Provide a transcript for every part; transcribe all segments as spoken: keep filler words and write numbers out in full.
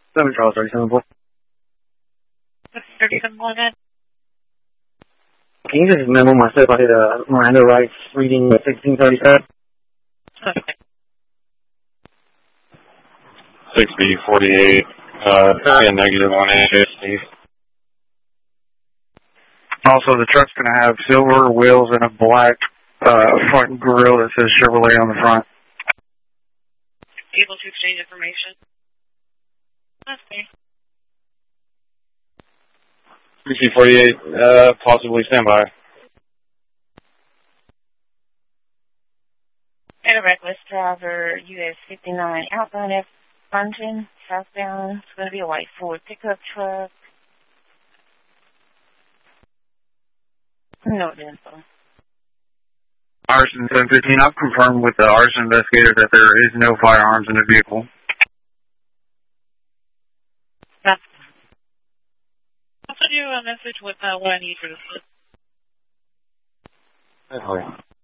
seven Charles thirty-seven four. thirty-seven one. Can you just memo myself? I did a Miranda Rights reading sixteen thirty-seven. Okay. six B forty-eight, uh, a negative on A H Steve. Also, the truck's going to have silver wheels and a black uh, front grille that says Chevrolet on the front. Able to exchange information. Okay. six B forty-eight, uh, possibly standby. And a reckless driver, U S fifty-nine, outbound F. Bunton, southbound. It's going to be a white Ford pickup truck. No info. Arson seven fifteen, I've confirmed with the arson investigator that there is no firearms in the vehicle. That's I'll send you a message with uh, what I need for this list. Definitely.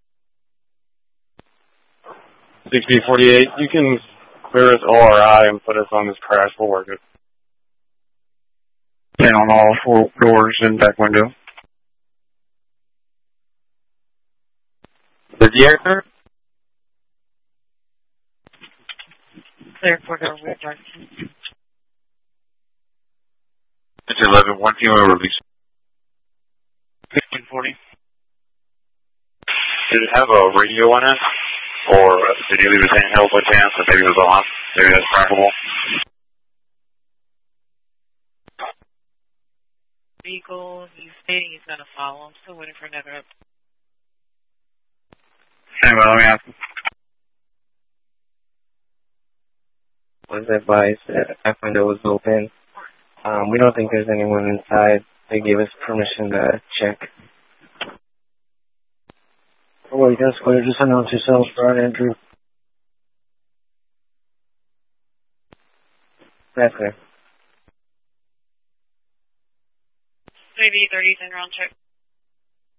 six B forty-eight, you can clear us O R I and put us on this crash. We'll work it. And on all four doors and back window. The air? Clear for the rear door. It's eleven, one team will release. fifteen forty. Did it have a radio on it? Or did you leave it handheld by chance? Or maybe it was off? Maybe that's trackable? Vehicle, he's stating he's going to follow. I'm still waiting for another update. Anyway, let me ask him. Was advised that that window was open. Um, we don't think there's anyone inside. They gave us permission to check. Oh, wait, that's clear. Just announce yourself, Brian Andrew. That's clear. Maybe thirties and round check.